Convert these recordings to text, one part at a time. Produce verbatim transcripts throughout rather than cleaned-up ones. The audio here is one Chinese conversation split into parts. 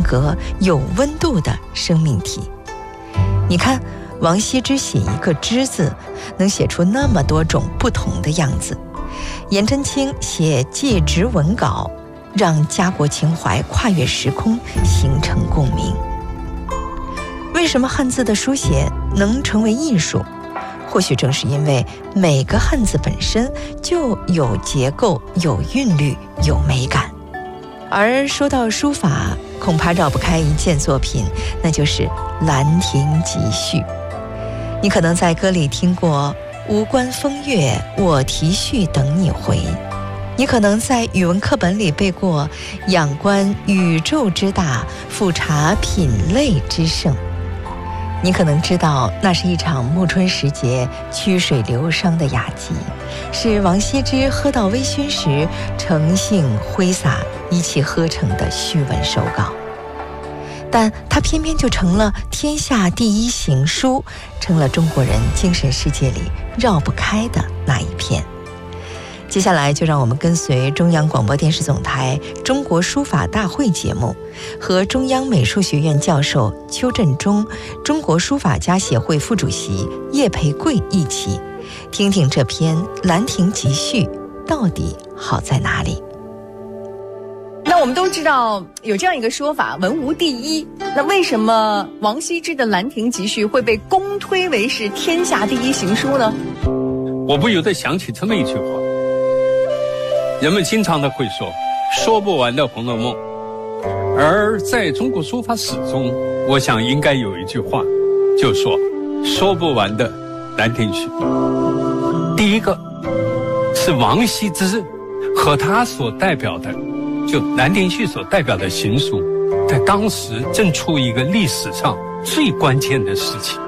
格、有温度的生命体。你看，王羲之写一个之字，能写出那么多种不同的样子。颜真卿写祭侄文稿，让家国情怀跨越时空，形成共鸣。为什么汉字的书写能成为艺术？或许正是因为每个汉字本身就有结构、有韵律、有美感。而说到书法，恐怕绕不开一件作品，那就是《兰亭集序》。你可能在歌里听过无关风月，我题序等你回。你可能在语文课本里背过仰观宇宙之大，俯察品类之盛。你可能知道那是一场暮春时节曲水流觞的雅集，是王羲之喝到微醺时乘兴挥洒一气呵成的序文手稿，但它偏偏就成了天下第一行书，成了中国人精神世界里绕不开的那一片。接下来就让我们跟随中央广播电视总台中国书法大会节目，和中央美术学院教授邱振中、中国书法家协会副主席叶培贵一起听听这篇《兰亭集序》到底好在哪里。 那我们都知道有这样一个说法，文无第一。那为什么王羲之的《兰亭集序》会被公推为是天下第一行书呢？ 我不由得想起这么一句话，人们经常的会说说不完的《红楼梦》，而在中国书法史中，我想应该有一句话，就说说不完的《兰亭序》。第一个是王羲之和他所代表的，就《兰亭序》所代表的行书，在当时正处于一个历史上最关键的时期，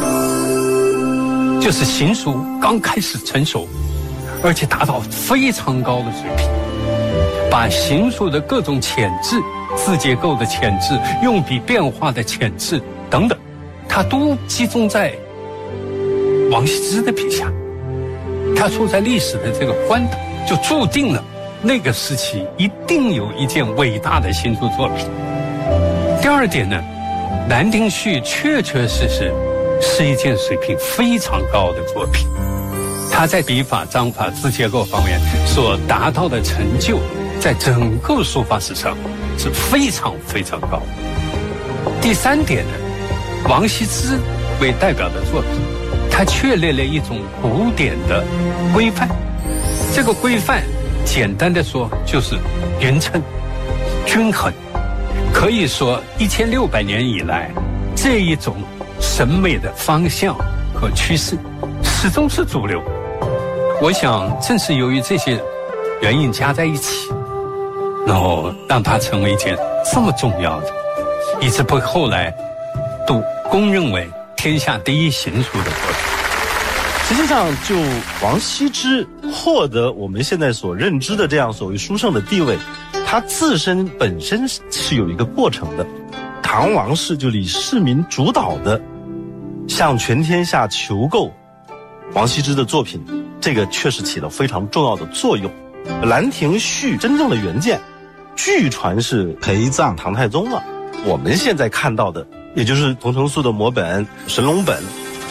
就是行书刚开始成熟，而且达到非常高的水平，把行书的各种潜质、字结构的潜质、用笔变化的潜质等等，它都集中在王羲之的笔下。他处在历史的这个关头，就注定了那个时期一定有一件伟大的行书作品。第二点呢，《兰亭序》确确实实是一件水平非常高的作品，它在笔法、章法、字结构方面所达到的成就，在整个书法史上是非常非常高。第三点呢，王羲之为代表的作品，它确立了一种古典的规范。这个规范简单的说就是匀称、均衡。可以说一千六百年以来，这一种审美的方向和趋势始终是主流。我想正是由于这些原因加在一起，然后让它成为一件这么重要的，以致被后来都公认为天下第一行书的作品。 实际上，就王羲之获得我们现在所认知的这样所谓书圣的地位，他自身本身是有一个过程的。唐王室就以市民主导的向全天下求购王羲之的作品，这个确实起了非常重要的作用。《兰亭序》真正的原件，据传是陪葬唐太宗了。我们现在看到的，也就是桐城素的摹本、神龙本，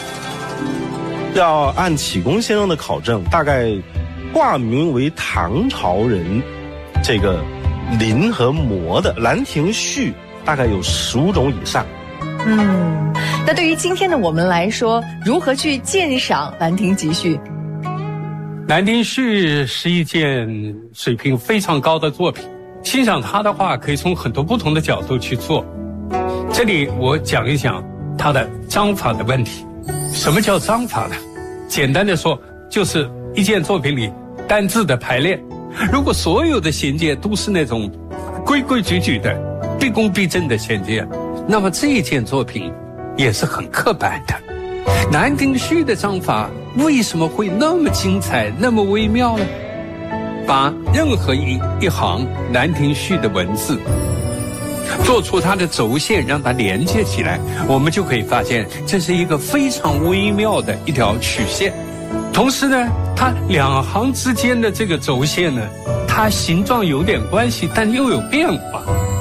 要按启功先生的考证，大概挂名为唐朝人这个临和摹的《兰亭序》大概有十五种以上。 嗯，那对于今天的我们来说，如何去鉴赏《兰亭集序》？《 兰亭序》是一件水平非常高的作品，欣赏它的话，可以从很多不同的角度去做。这里我讲一讲它的章法的问题。什么叫章法呢？简单的说，就是一件作品里单字的排列。如果所有的衔接都是那种规规矩矩的、毕恭毕敬的衔接，那么这一件作品也是很刻板的。《兰亭序》的章法为什么会那么精彩、那么微妙呢？把任何一一行《兰亭序》的文字做出它的轴线，让它连接起来，我们就可以发现这是一个非常微妙的一条曲线。同时呢，它两行之间的这个轴线呢，它形状有点关系，但又有变化，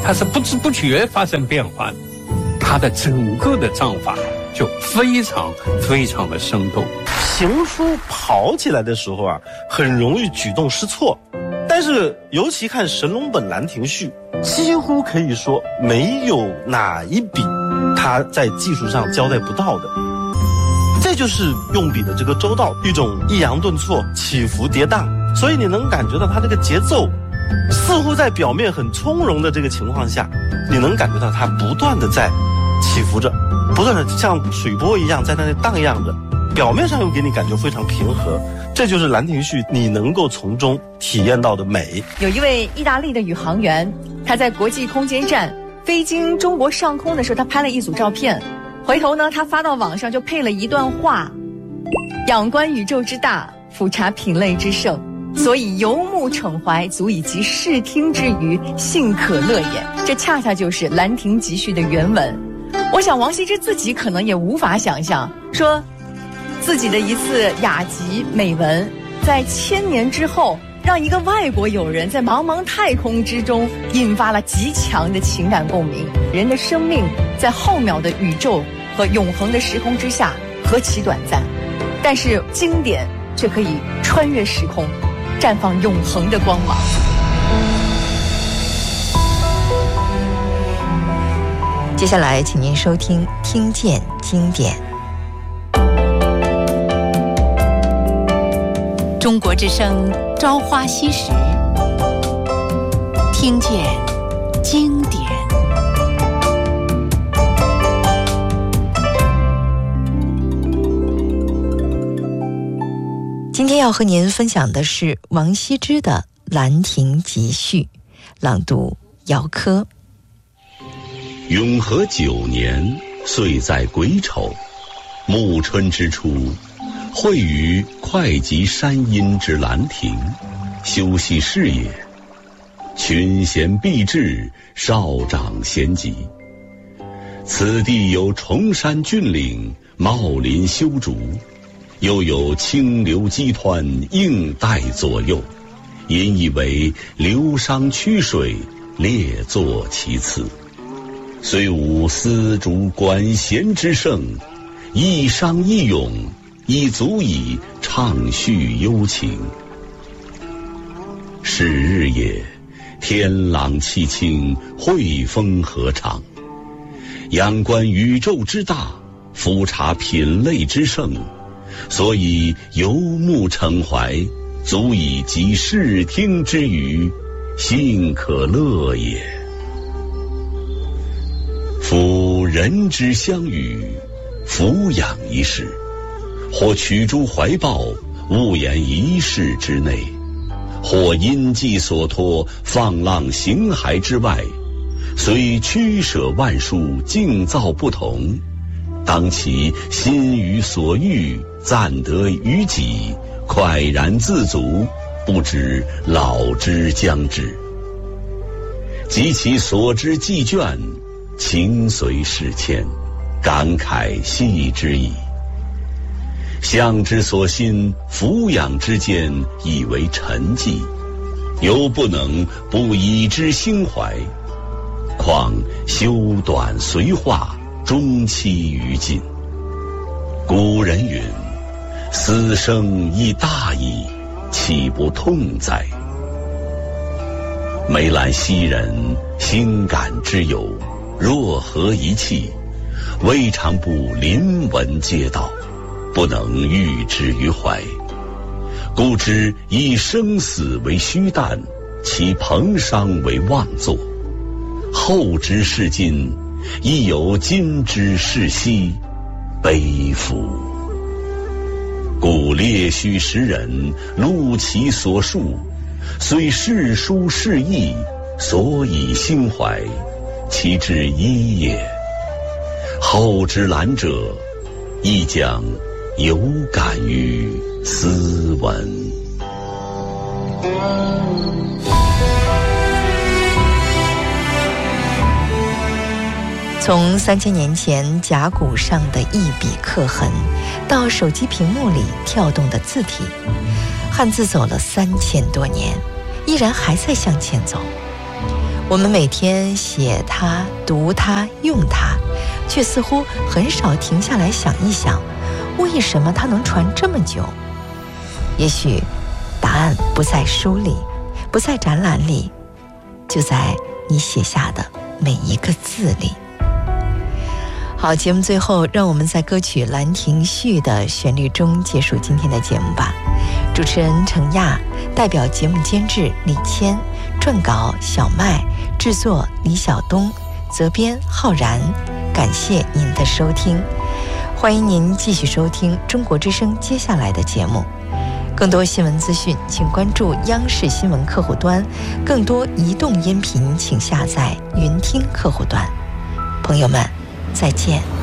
它是不知不觉发生变化的，它的整个的章法就非常非常的生动。 行书跑起来的时候啊，很容易举动失措，但是尤其看神龙本兰亭序，几乎可以说没有哪一笔它在技术上交代不到的。这就是用笔的这个周到，一种抑扬顿挫、起伏跌宕，所以你能感觉到它这个节奏似乎在表面很从容的这个情况下，你能感觉到它不断的在起伏着，不断的像水波一样在那里荡漾着，表面上又给你感觉非常平和。这就是兰亭序你能够从中体验到的美。 有一位意大利的宇航员，他在国际空间站飞经中国上空的时候，他拍了一组照片，回头呢他发到网上就配了一段话：仰观宇宙之大，俯察品类之盛，所以游目骋怀，足以及视听之娱，幸可乐也。这恰恰就是《兰亭集序》的原文。我想王羲之自己可能也无法想象，说自己的一次雅集美文，在千年之后，让一个外国友人在茫茫太空之中引发了极强的情感共鸣。人的生命在浩渺的宇宙和永恒的时空之下何其短暂，但是经典却可以穿越时空，绽放永恒的光芒。 接下来请您收听《听见经典》。 中国之声《朝花夕拾》，听见经典。 今天要和您分享的是王羲之的《兰亭集序》，朗读姚科。 永和九年，岁在癸丑，暮春之初，会于会稽山阴之兰亭，修习事也。群贤毕至，少长咸集。此地有崇山峻岭，茂林修竹，又有清流激湍，映带左右，引以为流觞曲水，列坐其次。虽无丝竹管弦之盛，一觞一咏，已足以畅叙幽情。是日也，天朗气清，惠风和畅。仰观宇宙之大，俯察品类之盛，所以游目骋怀，足以及视听之娱，幸可乐也。夫人之相与，俯仰一世，或取诸怀抱，悟言一世之内，或因寄所托，放浪形骸之外，虽驱舍万殊，境造不同，当其心于所欲，暂得于己，快然自足，不知老之将至。及其所知既倦，情随事迁，感慨系之矣。向之所欣，俯仰之间，以为沉寂，犹不能不以之心怀。况修短随化，终期于尽。古人云：斯生亦大矣，岂不痛哉？梅兰昔人，心感之有，若何一气，未尝不临文嗟悼，不能喻之于怀。故知以生死为虚诞，其彭殇为妄作。后之视今，亦有今之视昔，悲夫！故列虚时人，录其所述，虽世殊事异，所以心怀，其之一也。后之览者，亦将有感于斯文。 从三千年前甲骨上的一笔刻痕，到手机屏幕里跳动的字体，汉字走了三千多年，依然还在向前走。 我们每天写它、读它、用它，却似乎很少停下来想一想，为什么它能传这么久？也许答案不在书里，不在展览里，就在你写下的每一个字里。好，节目最后，让我们在歌曲《兰亭序》的旋律中结束今天的节目吧。主持人程亚，代表节目监制李谦，撰稿小麦，制作李晓东，责编浩然。感谢您的收听，欢迎您继续收听中国之声接下来的节目。更多新闻资讯，请关注央视新闻客户端；更多移动音频，请下载云听客户端。朋友们，再见。